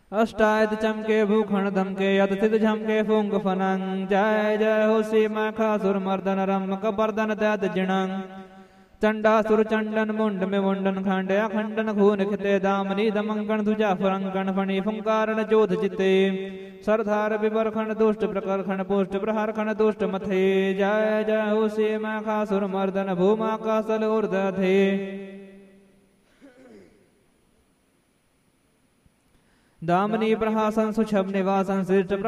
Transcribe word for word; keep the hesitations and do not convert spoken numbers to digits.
अष्टायत चमके भूखण धमके यथित झमके फुंग फनंग जय जय हो सीमाखासुर मर्दन रम कपर्दन त्याद जिणंग चंडासुर चंडन मुंड में मुंडन खंड अखंडन खून खिते दामनी दमंकन ध्वजा फरंकन फणि फुंकारन जोध जिते सरधार विवर खंड दुष्ट प्रकर खंड पुष्ट प्रहार खंड दुष्ट मथे जय जय हो सीमाखासुर मर्दन भूमा कासल ऊर्ध्वे दामनी प्रहासन सुछब निवासन श्रेष्ठ